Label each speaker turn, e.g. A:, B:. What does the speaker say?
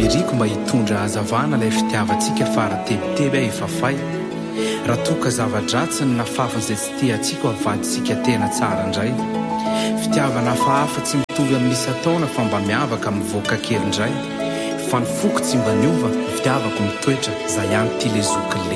A: iriko mba hitondra hazavana ilay fitiavantsika faratebiteby efafay raha toka zava-dratsiny nafafan'izay tsy tiantsika avaditsika tena tsara indray fitiavana hafahafa tsy mitovy amin'n'isa taona fa mba miavaka mivoaka kely indray fa ny foko tsy mba niova fitiavako mitoetra za ihany ty lezoky le